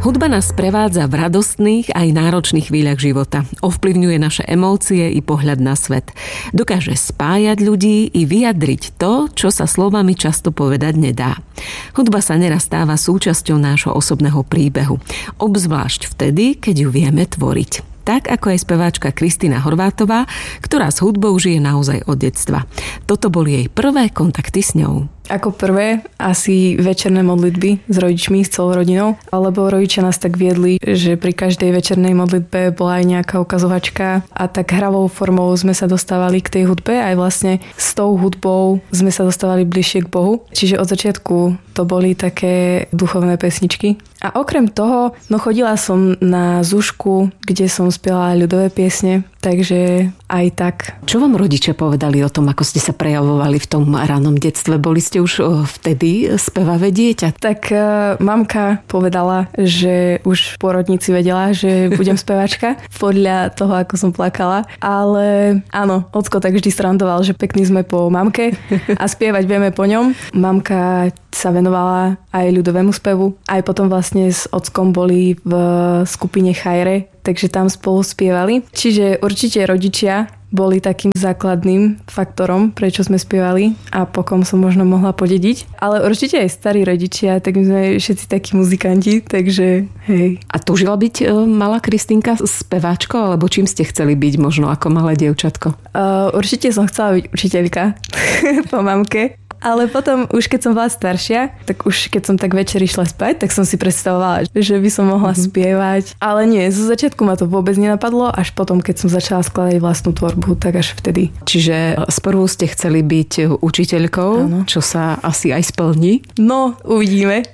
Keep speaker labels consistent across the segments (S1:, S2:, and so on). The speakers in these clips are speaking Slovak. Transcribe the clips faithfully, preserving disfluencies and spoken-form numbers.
S1: Hudba nás prevádza v radostných aj náročných chvíľach života. Ovplyvňuje naše emócie i pohľad na svet. Dokáže spájať ľudí i vyjadriť to, čo sa slovami často povedať nedá. Hudba sa neraz stáva súčasťou nášho osobného príbehu. Obzvlášť vtedy, keď ju vieme tvoriť. Tak ako aj speváčka Kristína Horvátová, ktorá s hudbou žije naozaj od detstva. Toto boli jej prvé kontakty s ňou.
S2: Ako prvé asi večerné modlitby s rodičmi, s celou rodinou, lebo rodičia nás tak viedli, že pri každej večernej modlitbe bola aj nejaká ukazovačka a tak hravou formou sme sa dostávali k tej hudbe, aj vlastne s tou hudbou sme sa dostávali bližšie k Bohu. Čiže od začiatku to boli také duchovné pesničky. A okrem toho, no chodila som na zušku, kde som spievala ľudové piesne, takže aj tak.
S1: Čo vám rodičia povedali o tom, ako ste sa prejavovali v tom ranom detstve? Boli ste už vtedy spevavé dieťa?
S2: Tak uh, mamka povedala, že už v pôrodnici vedela, že budem spevačka podľa toho, ako som plakala. Ale áno, ocko tak vždy srandoval, že pekný sme po mamke a spievať vieme po ňom. Mamka sa venovala aj ľudovému spevu. Aj potom vlastne s ockom boli v skupine Chajre, takže tam spolu spievali. Čiže určite rodičia boli takým základným faktorom, prečo sme spievali a po kom som možno mohla podediť. Ale určite aj starí rodičia, tak my sme všetci takí muzikanti, takže hej.
S1: A túžila byť uh, malá Kristínka speváčkou, alebo čím ste chceli byť možno ako malé dievčatko?
S2: Uh, určite som chcela byť učiteľka po mamke. Ale potom už keď som bola staršia, tak už keď som tak večer išla spať, tak som si predstavovala, že by som mohla mm-hmm. spievať. Ale nie, zo začiatku ma to vôbec nenapadlo, až potom, keď som začala skladať vlastnú tvorbu, tak až vtedy.
S1: Čiže sprvu ste chceli byť učiteľkou, áno. Čo sa asi aj splní?
S2: No, uvidíme.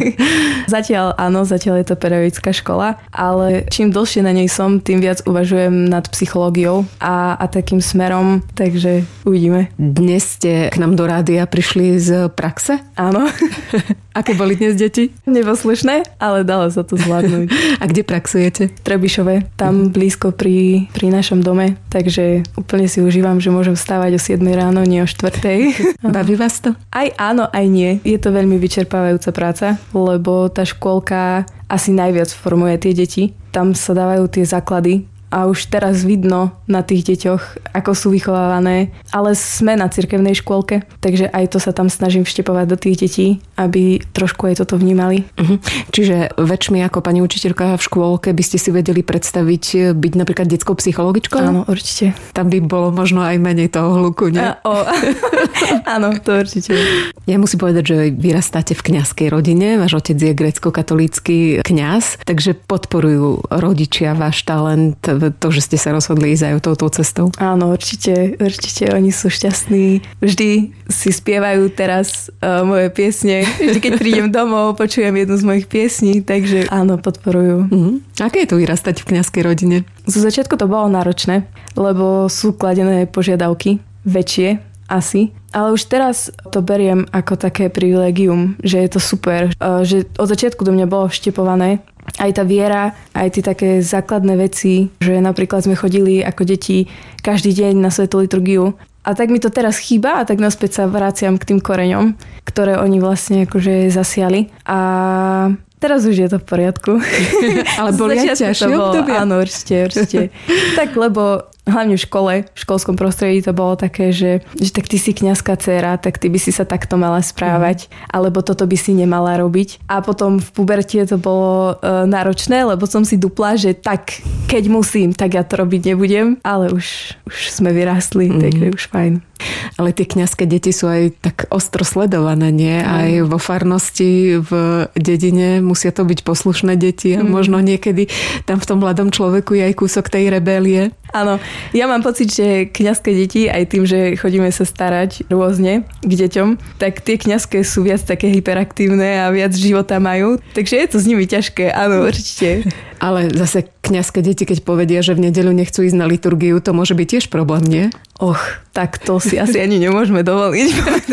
S2: Zatiaľ áno, zatiaľ je to pedagogická škola, ale čím dlhšie na nej som, tým viac uvažujem nad psychológiou a, a takým smerom, takže uvidíme.
S1: Dnes ste k nám do rádia prišli z praxe?
S2: Áno.
S1: Aké boli dnes deti?
S2: Neposlušné, ale dalo sa to zvládnuť.
S1: A kde praxujete?
S2: V Trebišove, tam mm. blízko pri, pri našom dome, takže úplne si užívam, že môžem vstávať o siedmej ráno, nie o štvrtej.
S1: Baví vás to?
S2: Aj áno, aj nie. Je to veľmi vyčerpávajúca práca, lebo tá škôlka asi najviac formuje tie deti. Tam sa dávajú tie základy. A už teraz vidno na tých deťoch, ako sú vychovávané. Ale sme na cirkevnej škôlke, takže aj to sa tam snažím vštepovať do tých detí, aby trošku aj toto vnímali. Uh-huh.
S1: Čiže väčšmi ako pani učiteľka v škôlke by ste si vedeli predstaviť byť napríklad detskou psychologičkou?
S2: Áno, určite.
S1: Tam by bolo možno aj menej toho hluku, nie?
S2: A, o, áno, to určite.
S1: Ja musím povedať, že vyrastáte v kňazskej rodine, váš otec je grécko-katolícky kňaz, takže podporujú rodičia váš talent, to, že ste sa rozhodli ísť aj touto cestou.
S2: Áno, určite, určite oni sú šťastní. Vždy si spievajú teraz uh, moje piesne. Vždy, keď prídem domov, počujem jednu z mojich piesní, takže áno, podporujú.
S1: Mm-hmm. Aké je to vyrastať v kňazskej rodine?
S2: Zo začiatku to bolo náročné, lebo sú kladené požiadavky väčšie asi. Ale už teraz to beriem ako také privilegium, že je to super, že od začiatku do mňa bolo vštepované aj tá viera, aj tie také základné veci, že napríklad sme chodili ako deti každý deň na svätú liturgiu. A tak mi to teraz chýba a tak naspäť sa vraciam k tým koreňom, ktoré oni vlastne akože zasiali. A teraz už je to v poriadku.
S1: Ale boli aj ťažšie obdobia?
S2: Áno, určite, určite. Tak, lebo hlavne v škole, v školskom prostredí to bolo také, že, že tak ty si kňazská dcéra, tak ty by si sa takto mala správať, mm. alebo toto by si nemala robiť. A potom v puberte to bolo e, náročné, lebo som si dupla, že tak, keď musím, tak ja to robiť nebudem. Ale už, už sme vyrástli, mm. takže už fajn.
S1: Ale tie kňazské deti sú aj tak ostro sledované, nie? Aj vo farnosti, v dedine musia to byť poslušné deti a mm. možno niekedy tam v tom mladom človeku je aj kúsok tej rebélie.
S2: Áno, ja mám pocit, že kňazské deti, aj tým, že chodíme sa starať rôzne k deťom, tak tie kňazské sú viac také hyperaktívne a viac života majú, takže je to s nimi ťažké, áno, určite.
S1: Ale zase kňazské deti, keď povedia, že v nedeľu nechcú ísť na liturgiu, to môže byť tiež problém, nie?
S2: Och, tak to si asi ani nemôžeme dovoliť.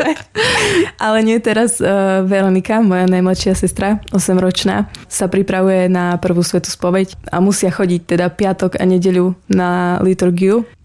S2: Ale nie, teraz uh, Veronika, moja najmladšia sestra, osemročná, sa pripravuje na prvú svätú spoveď a musia chodiť teda piatok a nedeľu na liturgiu.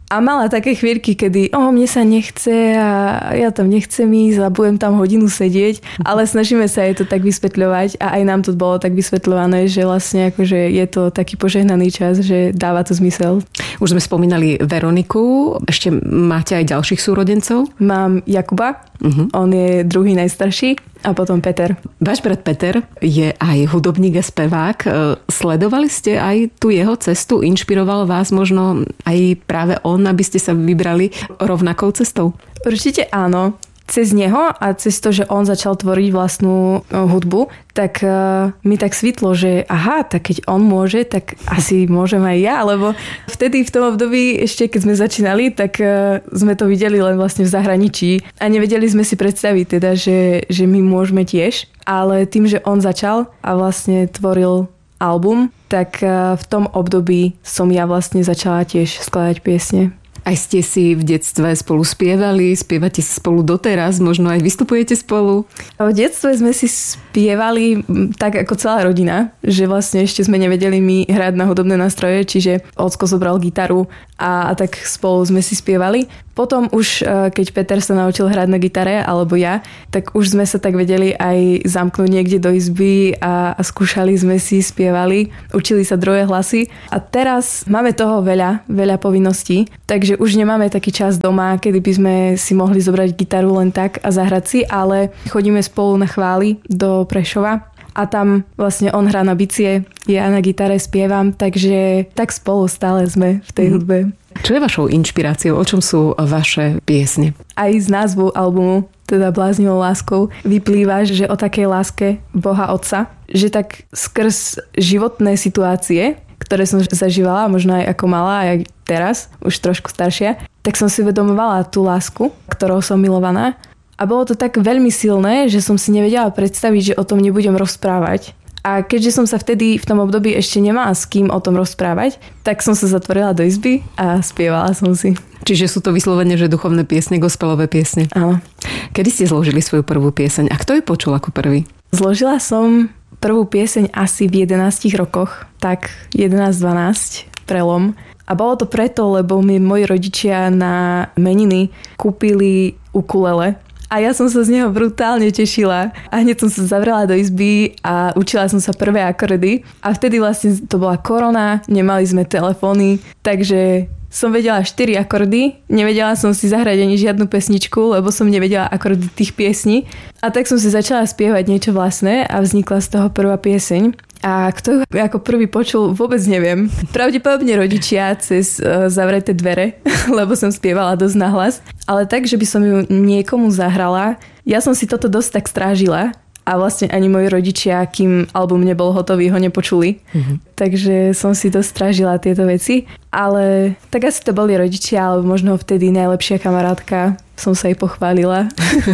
S2: A mala také chvíľky, kedy o, mne sa nechce a ja tam nechcem ísť a budem tam hodinu sedieť, ale snažíme sa jej to tak vysvetľovať a aj nám to bolo tak vysvetľované, že vlastne akože je to taký požehnaný čas, že dáva to zmysel.
S1: Už sme spomínali Veroniku, ešte máte aj ďalších súrodencov?
S2: Mám Jakuba, uh-huh. On je druhý najstarší a potom Peter.
S1: Váš brat Peter je aj hudobník a spevák. Sledovali ste aj tú jeho cestu? Inšpiroval vás možno aj práve on, aby ste sa vybrali rovnakou cestou?
S2: Určite áno. Cez neho a cez to, že on začal tvoriť vlastnú hudbu, tak uh, mi tak svitlo, že aha, tak keď on môže, tak asi môžem aj ja, lebo vtedy v tom období, ešte keď sme začínali, tak uh, sme to videli len vlastne v zahraničí a nevedeli sme si predstaviť teda, že, že my môžeme tiež, ale tým, že on začal a vlastne tvoril album, tak uh, v tom období som ja vlastne začala tiež skladať piesne.
S1: Aj ste si v detstve spolu spievali, spievate si spolu doteraz, možno aj vystupujete spolu?
S2: V detstve sme si spievali tak ako celá rodina, že vlastne ešte sme nevedeli my hrať na hudobné nástroje, čiže ocko zobral gitaru a, a tak spolu sme si spievali. Potom už, keď Peter sa naučil hrať na gitare, alebo ja, tak už sme sa tak vedeli aj zamknúť niekde do izby a, a skúšali sme si, spievali, učili sa druhé hlasy. A teraz máme toho veľa, veľa povinností, takže už nemáme taký čas doma, kedy by sme si mohli zobrať gitaru len tak a zahrať si, ale chodíme spolu na chvály do Prešova. A tam vlastne on hrá na bicie, ja na gitare spievam, takže tak spolu stále sme v tej hudbe.
S1: Čo je vašou inšpiráciou? O čom sú vaše piesne?
S2: Aj z názvu albumu, teda Bláznivou láskou, vyplýva, že o takej láske Boha Otca, že tak skrz životné situácie, ktoré som zažívala, možno aj ako malá, aj teraz, už trošku staršia, tak som si uvedomovala tú lásku, ktorou som milovaná. A bolo to tak veľmi silné, že som si nevedela predstaviť, že o tom nebudem rozprávať. A keďže som sa vtedy v tom období ešte nemala s kým o tom rozprávať, tak som sa zatvorila do izby a spievala som si.
S1: Čiže sú to vyslovene, že duchovné piesne, gospelové piesne?
S2: Áno.
S1: Kedy ste zložili svoju prvú pieseň a kto ju počul ako prvý?
S2: Zložila som prvú pieseň asi v jedenástich rokoch, tak jedenásť dvanásť, prelom. A bolo to preto, lebo mi moji rodičia na meniny kúpili ukulele. A ja som sa z neho brutálne tešila. A hneď som sa zavrela do izby a učila som sa prvé akordy. A vtedy vlastne to bola korona, nemali sme telefóny, takže som vedela štyri akordy. Nevedela som si zahrať ani žiadnu pesničku, lebo som nevedela akordy tých piesní. A tak som si začala spievať niečo vlastné a vznikla z toho prvá pieseň. A kto ju ako prvý počul, vôbec neviem. Pravdepodobne rodičia cez uh, zavreté dvere, lebo som spievala dosť nahlas. Ale tak, že by som ju niekomu zahrala, ja som si toto dosť tak strážila. A vlastne ani moji rodičia, kým album nebol hotový, ho nepočuli. Mm-hmm. Takže som si dosť strážila tieto veci. Ale tak asi to boli rodičia, alebo možno vtedy najlepšia kamarátka. Som sa jej pochválila.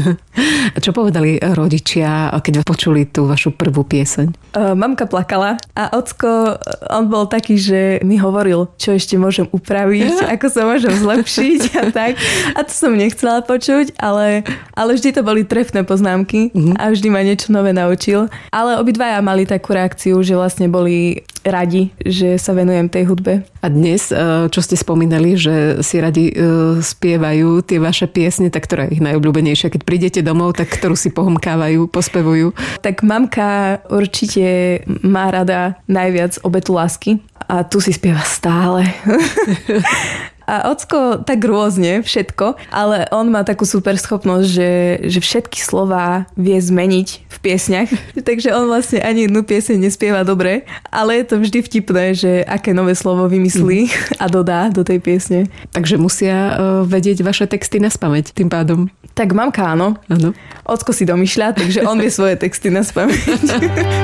S1: A čo povedali rodičia, keď počuli tú vašu prvú pieseň?
S2: Uh, mamka plakala a ocko, on bol taký, že mi hovoril, čo ešte môžem upraviť, ako sa môžem zlepšiť a tak. A to som nechcela počuť, ale, ale vždy to boli trefné poznámky a vždy ma niečo nové naučil. Ale obidvaja mali takú reakciu, že vlastne boli radi, že sa venujem tej hudbe.
S1: A dnes, čo ste spomínali, že si radi spievajú tie vaše piesne, tak ktorá je ich najobľúbenejšia? Keď prídete domov, tak ktorú si pohomkávajú, pospevujú?
S2: Tak mamka určite má rada najviac Obetu lásky a tu si spieva stále. A ocko tak rôzne, všetko, ale on má takú super schopnosť, že, že všetky slová vie zmeniť v piesňach, takže on vlastne ani jednu pieseň nespieva dobre, ale je to vždy vtipné, že aké nové slovo vymyslí a dodá do tej piesne.
S1: Takže musia vedieť vaše texty naspamäť tým pádom.
S2: Tak mamka áno.
S1: Áno.
S2: Ocko si domýšľa, takže on vie svoje texty naspamäť.